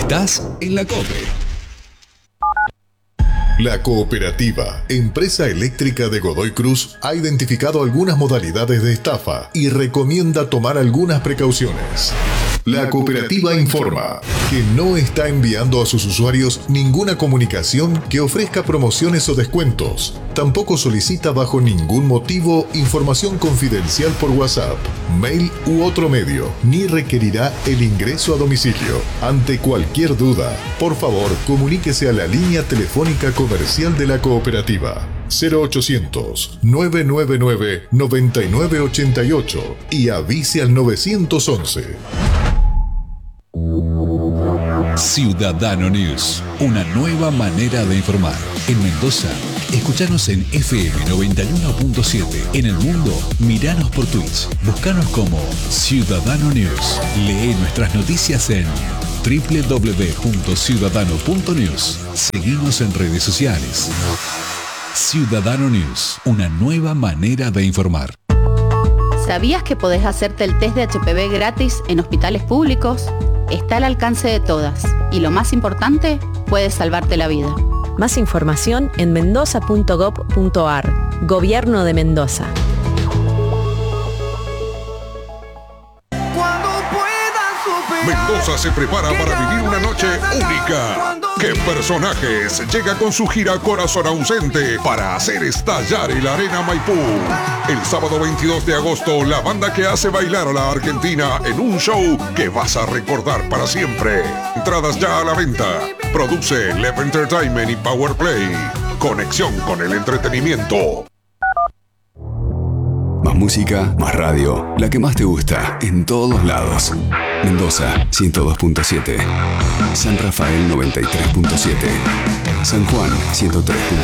Estás en la COPE. La Cooperativa, empresa eléctrica de Godoy Cruz, ha identificado algunas modalidades de estafa y recomienda tomar algunas precauciones. La cooperativa informa que no está enviando a sus usuarios ninguna comunicación que ofrezca promociones o descuentos. Tampoco solicita bajo ningún motivo información confidencial por WhatsApp, mail u otro medio, ni requerirá el ingreso a domicilio. Ante cualquier duda, por favor, comuníquese a la línea telefónica comercial de la cooperativa 0800-999-9988 y avise al 911. Ciudadano News, una nueva manera de informar. En Mendoza, escuchanos en FM 91.7. En el mundo, miranos por Twitch. Búscanos como Ciudadano News. Lee nuestras noticias en www.ciudadano.news. Seguimos en redes sociales. Ciudadano News, una nueva manera de informar. ¿Sabías que podés hacerte el test de HPV gratis en hospitales públicos? Está al alcance de todas y lo más importante, puede salvarte la vida. Más información en mendoza.gov.ar. Gobierno de Mendoza. Mendoza se prepara para vivir una noche única. ¿Qué personajes llega con su gira Corazón Ausente para hacer estallar el Arena Maipú? El sábado 22 de agosto, la banda que hace bailar a la Argentina en un show que vas a recordar para siempre. Entradas ya a la venta. Produce Lev Entertainment y Powerplay. Conexión con el entretenimiento. Más música, más radio, la que más te gusta, en todos lados. Mendoza, 102.7. San Rafael, 93.7. San Juan, 103.3.